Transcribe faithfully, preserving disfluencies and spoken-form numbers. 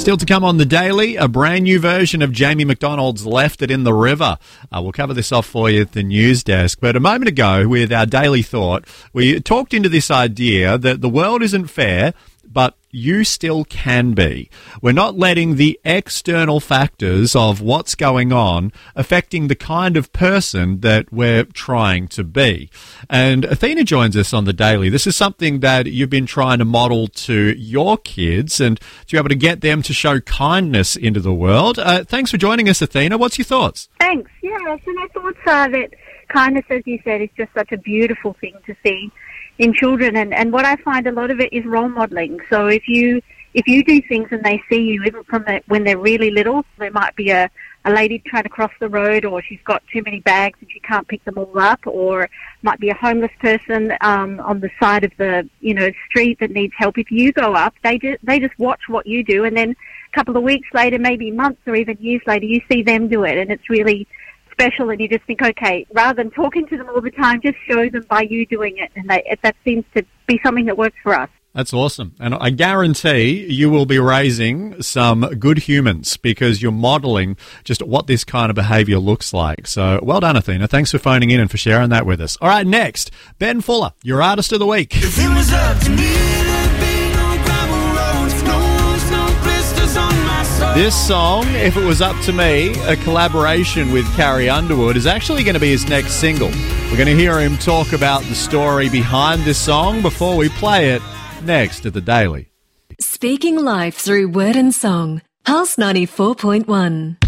Still to come on The Daily, a brand new version of Jamie McDonald's Left It in the River. Uh, we'll cover this off for you at the news desk. But a moment ago, with our Daily Thought, we talked into this idea that the world isn't fair, but you still can be. We're not letting the external factors of what's going on affecting the kind of person that we're trying to be. And Athena joins us on The Daily. This is something that you've been trying to model to your kids and to be able to get them to show kindness into the world. Uh, thanks for joining us, Athena. What's your thoughts? Thanks. Yeah, so my thoughts are that kindness, as you said, is just such a beautiful thing to see in children, and, and what I find a lot of it is role modelling. So if you if you do things and they see you, even from the, when they're really little, there might be a, a lady trying to cross the road, or she's got too many bags and she can't pick them all up, or might be a homeless person um, on the side of the you know street that needs help. If you go up, they just, they just watch what you do, and then a couple of weeks later, maybe months or even years later, you see them do it, and it's really special, and you just think, okay, rather than talking to them all the time, just show them by you doing it, and they, that seems to be something that works for us. That's awesome. And I guarantee you will be raising some good humans because you're modelling just what this kind of behaviour looks like. So well done, Athena. Thanks for phoning in and for sharing that with us. All right, next, Ben Fuller, your Artist of the Week. If it was up to me, there'd be no gravel roads, no wounds, no blisters on my soul. This song, If It Was Up to Me, a collaboration with Carrie Underwood, is actually going to be his next single. We're going to hear him talk about the story behind this song before we play it next at The Daily. Speaking life through word and song. Pulse ninety-four point one.